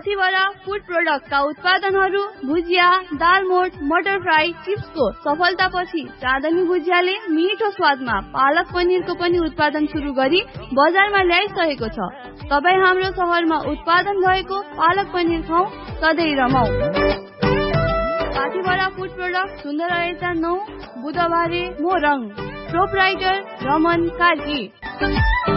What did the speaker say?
Pathibhara food प्रोडक्टका उत्पादनहरू भुजिया, दालमोट, मटर fry, चिप्सको सफलतापछि चाँदनी भुजियाले मिठो स्वादमा पालक पनिरको पनि उत्पादन सुरु गरी बजारमा ल्याइसकेको छ। तपाईँ हाम्रो शहरमा उत्पादन भएको पालक पनिर खाऊ, सधैँ रमाऊ। पाथिभरा फूड प्रोडक्ट सुन्दर 9 बुधबारे मोरङ, प्रोपराइटर रमन कार्की।